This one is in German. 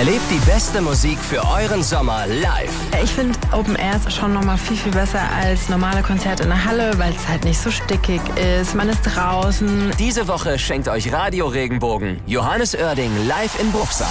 Erlebt die beste Musik für euren Sommer live. Ich finde Open Air ist schon nochmal viel, viel besser als normale Konzerte in der Halle, weil es halt nicht so stickig ist. Man ist draußen. Diese Woche schenkt euch Radio Regenbogen Johannes Oerding live in Bruchsal.